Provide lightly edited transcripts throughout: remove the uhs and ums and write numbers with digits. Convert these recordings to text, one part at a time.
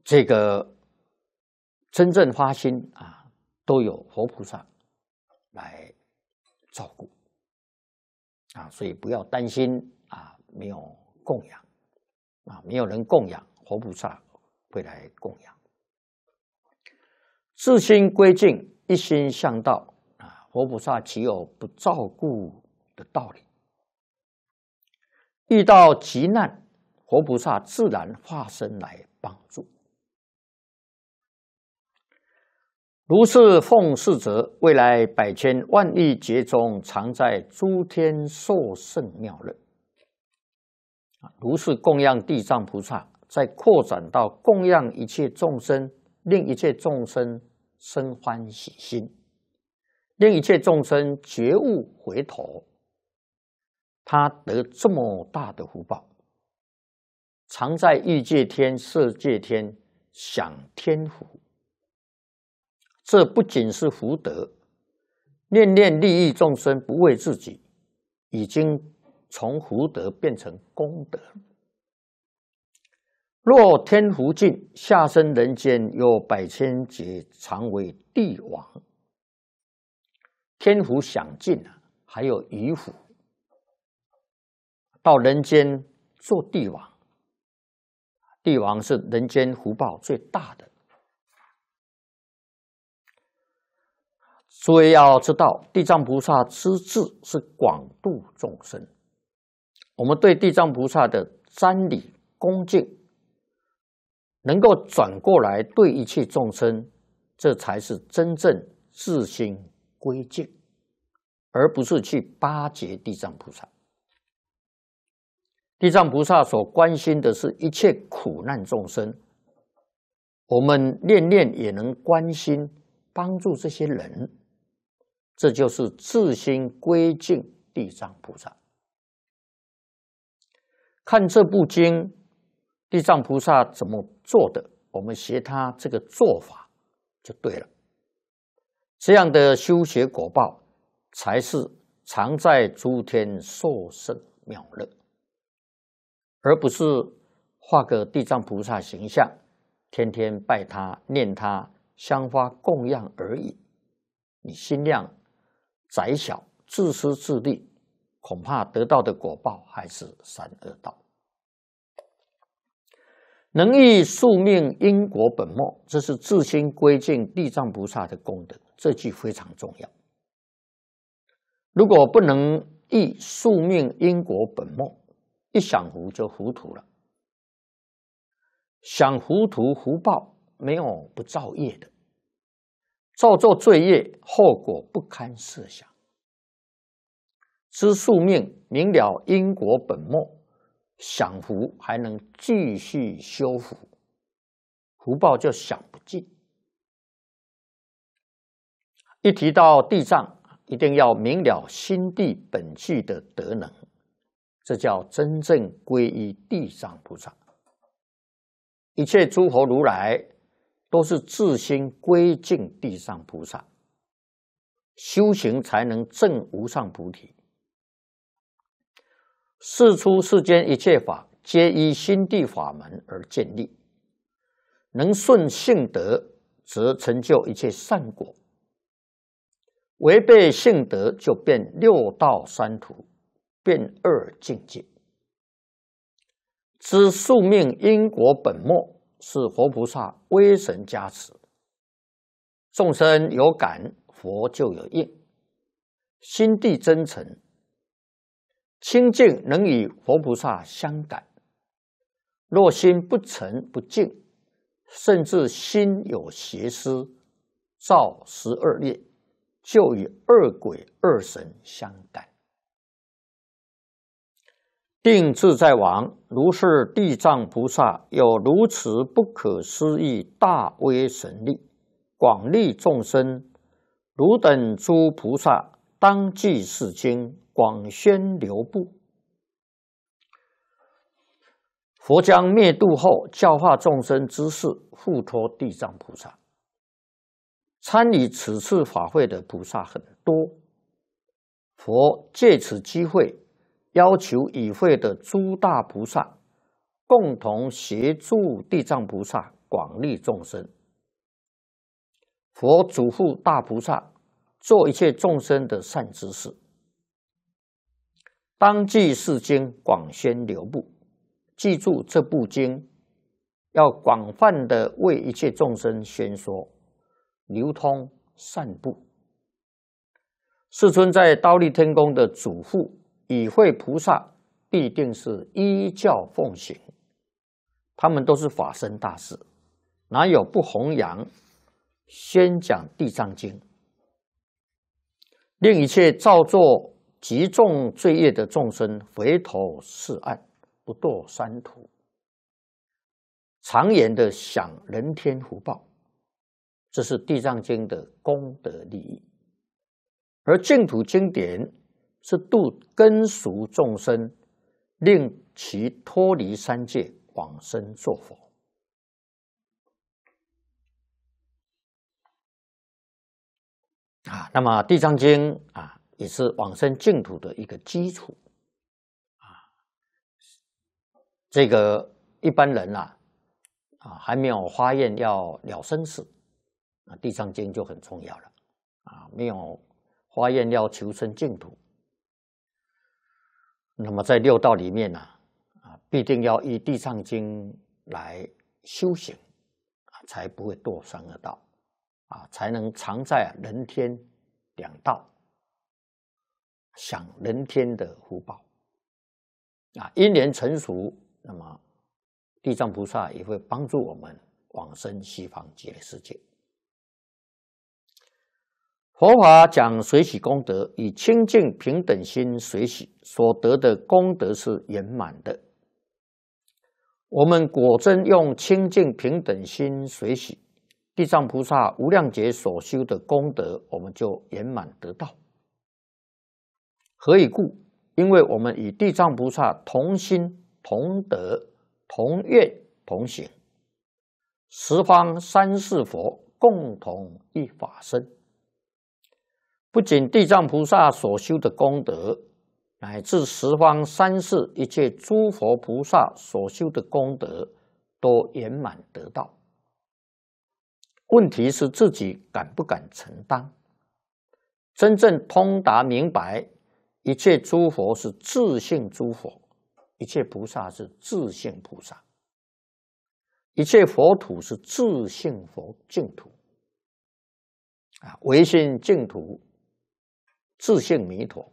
这个真正发心啊，都有佛菩萨来照顾啊，所以不要担心啊，没有供养啊，没有人供养，佛菩萨会来供养。自心归敬，一心向道啊，佛菩萨岂有不照顾的道理？遇到急难，佛菩萨自然化身来帮助。如是奉事者，未来百千万亿劫中，常在诸天受胜妙乐。如是供养地藏菩萨，再扩展到供养一切众生，令一切众生生欢喜心，令一切众生觉悟回头，他得这么大的福报，常在欲界天、色界天享天福。这不仅是福德，念念利益众生，不为自己，已经从福德变成功德。若天福尽，下生人间，有百千劫，常为帝王。天福享尽了，还有余福，到人间做帝王。帝王是人间福报最大的。所以要知道，地藏菩萨之志是广度众生。我们对地藏菩萨的瞻礼恭敬，能够转过来对一切众生，这才是真正自心归敬，而不是去巴结地藏菩萨。地藏菩萨所关心的是一切苦难众生，我们念念也能关心帮助这些人，这就是自心归敬地藏菩萨。看这部经，地藏菩萨怎么做的，我们学他这个做法就对了。这样的修学果报，才是常在诸天受胜妙乐，而不是画个地藏菩萨形象，天天拜他、念他、香花供养而已。你心量窄小，自私自利，恐怕得到的果报还是三恶道。能益宿命因果本末，这是自心归敬地藏菩萨的功德，这句非常重要。如果不能益宿命因果本末，一想糊就糊涂了。想糊涂福报没有不造业的，造作罪业，后果不堪设想。知宿命，明了因果本末，享福还能继续修福，福报就享不尽。一提到地藏，一定要明了心地本具的德能，这叫真正皈依地藏菩萨。一切诸佛如来都是自心归敬地藏菩萨，修行才能证无上菩提。世出世间一切法，皆依心地法门而建立。能顺性德，则成就一切善果；违背性德，就变六道三途，变二境界。知宿命因果本末，是佛菩萨威神加持。众生有感，佛就有应。心地真诚，清净能与佛菩萨相感。若心不诚不净，甚至心有邪思，造12业，就与二鬼二神相感。定自在王，如是地藏菩萨有如此不可思议大威神力，广利众生。汝等诸菩萨当记是经，广宣流布。佛将灭度后，教化众生之事，付托地藏菩萨。参与此次法会的菩萨很多，佛借此机会要求与会的诸大菩萨共同协助地藏菩萨广利众生。佛嘱咐大菩萨做一切众生的善知识，当记是经，广宣流布。记住这部经，要广泛的为一切众生宣说，流通散布。世尊在忉利天宫的嘱咐，与会菩萨必定是依教奉行，他们都是法身大士，哪有不弘扬宣讲地藏经，令一切造作极重罪业的众生回头是岸，不堕三途，长远的享人天福报。这是地藏经的功德利益。而净土经典是度根俗众生，令其脱离三界，往生作佛。那么地藏经也是往生净土的一个基础。这个一般人还没有发愿要了生死，地藏经就很重要了。没有发愿要求生净土，那么在六道里面必定要依地藏经来修行，才不会堕三恶道，才能常在人天两道，享人天的福报。因缘成熟，那么地藏菩萨也会帮助我们往生西方极乐世界。佛法讲随喜功德，以清净平等心随喜，所得的功德是圆满的。我们果真用清净平等心随喜，地藏菩萨无量劫所修的功德，我们就圆满得到。何以故？因为我们与地藏菩萨同心同德同愿同行，十方三世佛共同一法身。不仅地藏菩萨所修的功德，乃至十方三世一切诸佛菩萨所修的功德，都圆满得到。问题是自己敢不敢承担？真正通达明白，一切诸佛是自性诸佛，一切菩萨是自性菩萨，一切佛土是自性佛净土。唯心净土，自性弥陀。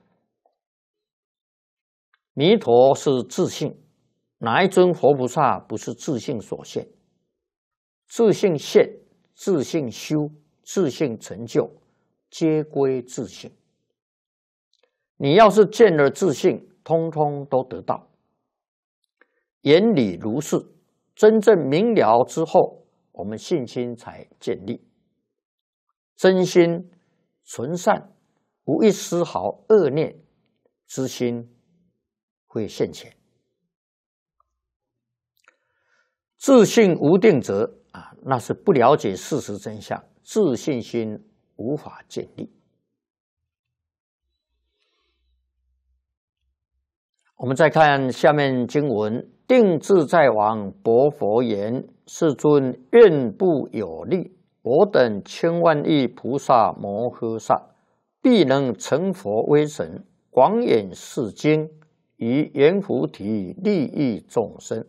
弥陀是自性，哪一尊佛菩萨不是自性所现？自性现，自性修，自性成就，皆归自性。你要是见了自性，通通都得到。原理如是，真正明了之后，我们信心才建立，真心纯善，无一丝毫恶念之心会现前。自性无定者那是不了解事实真相，自信心无法建立。我们再看下面经文：定自在王薄佛言：世尊，愿不有力，我等千万亿菩萨摩诃萨，必能成佛威神，广演是经，以圆菩提利益众生。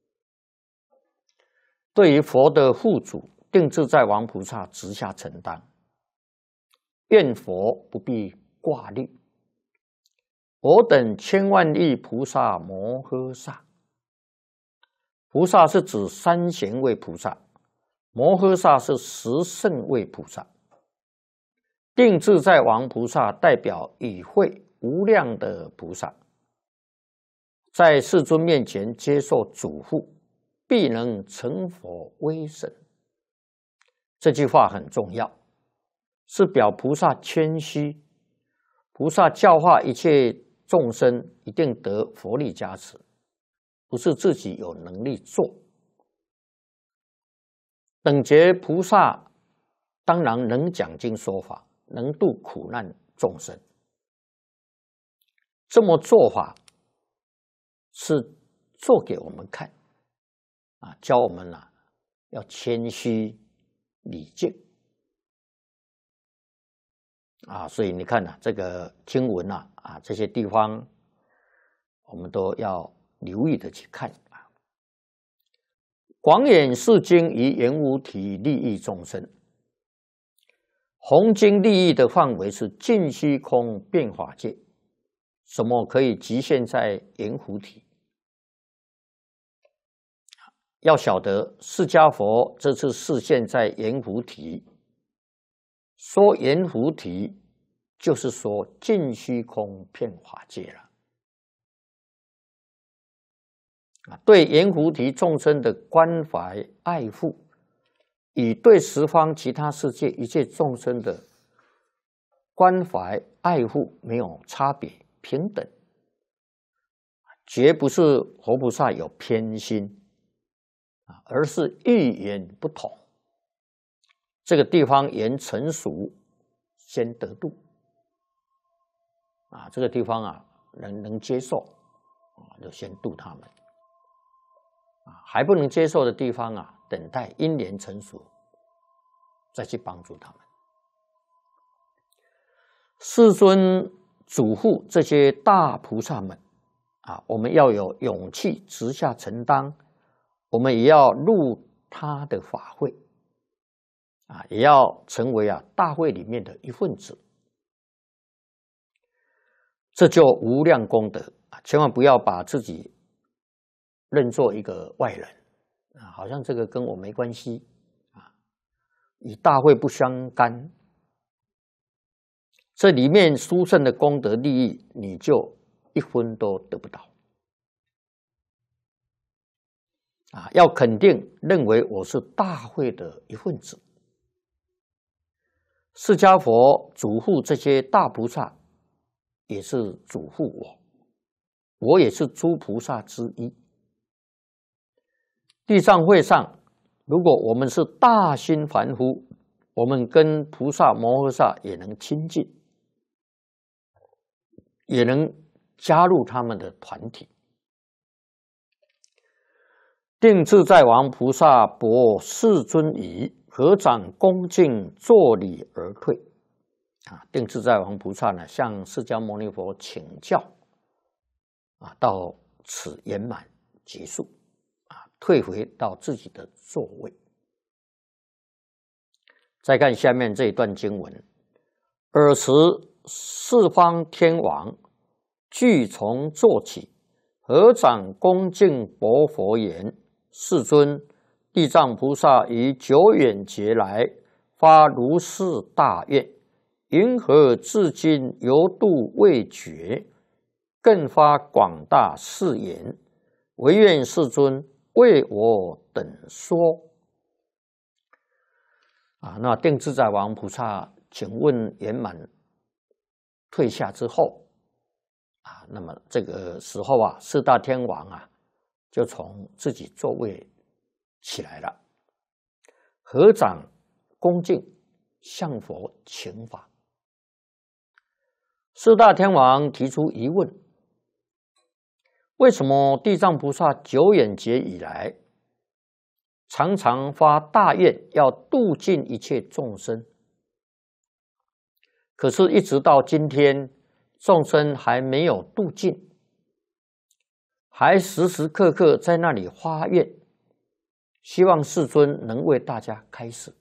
对于佛的护主定自在王菩萨直下承担，愿佛不必挂虑。我等千万亿菩萨摩诃萨，菩萨是指三贤位菩萨，摩诃萨是十圣位菩萨。定自在王菩萨代表与会无量的菩萨，在世尊面前接受嘱咐，必能成佛威神。这句话很重要，是表菩萨谦虚，菩萨教化一切众生一定得佛力加持，不是自己有能力做。等觉菩萨当然能讲经说法，能度苦难众生，这么做法是做给我们看， 教我们要谦虚礼敬所以你看这个经文这些地方我们都要留意的去看广演是经以圆无体利益众生，弘经利益的范围是尽虚空变法界，怎么可以局限在圆弧体？要晓得释迦佛这次示现在圆弧体，说圆弧体就是说尽虚空遍法界了对圆弧体众生的关怀爱护，与对十方其他世界一切众生的关怀爱护没有差别，平等，绝不是佛菩萨有偏心而是一言不同。这个地方言成熟，先得度这个地方能接受就先度他们还不能接受的地方等待因缘成熟，再去帮助他们。世尊嘱咐这些大菩萨们我们要有勇气直下承担，我们也要入他的法会也要成为大会里面的一份子，这就无量功德千万不要把自己认作一个外人好像这个跟我没关系与大会不相干。这里面殊胜的功德利益，你就一分都得不到要肯定认为我是大会的一份子。释迦佛嘱咐这些大菩萨，也是嘱咐我也是诸菩萨之一。地藏会上，如果我们是大心凡夫，我们跟菩萨摩诃萨也能亲近，也能加入他们的团体。定自在王菩萨薄世尊仪，合掌恭敬作礼而退定自在王菩萨呢，向释迦牟尼佛请教到此圆满结束退回到自己的座位。再看下面这一段经文，尔时四方天王俱从坐起，合掌恭敬薄佛言：世尊，地藏菩萨于久远劫来发如是大愿，云何至今犹度未绝？更发广大誓言，唯愿世尊为我等说那定自在王菩萨请问圆满退下之后那么这个时候四大天王就从自己座位起来了，合掌恭敬向佛请法。四大天王提出疑问：为什么地藏菩萨久远劫以来常常发大愿要度尽一切众生，可是一直到今天众生还没有度尽，还时时刻刻在那里发愿，希望世尊能为大家开示。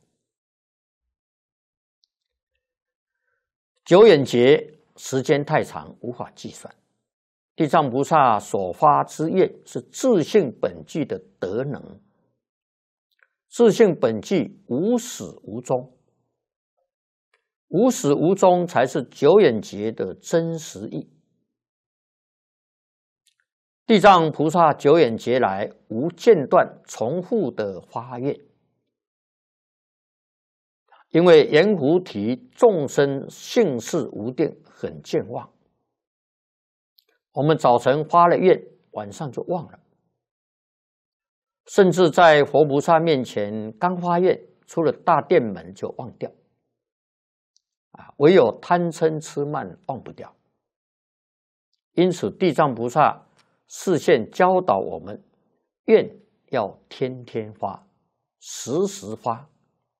久远劫时间太长，无法计算。地藏菩萨所发之愿是自性本具的德能，自性本具无始无终，无始无终才是久远劫的真实义。地藏菩萨久远劫来无间断重复的发愿，因为圆弧体众生性事无定，很健忘。我们早晨发了愿，晚上就忘了，甚至在佛菩萨面前刚发愿，出了大殿门就忘掉唯有贪嗔痴慢忘不掉。因此地藏菩萨示现教导我们，愿要天天发，时时发。